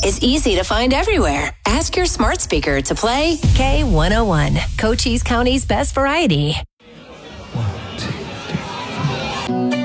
is easy to find everywhere. Ask your smart speaker to play K101, Cochise County's best variety. 1, 2, 3, 4.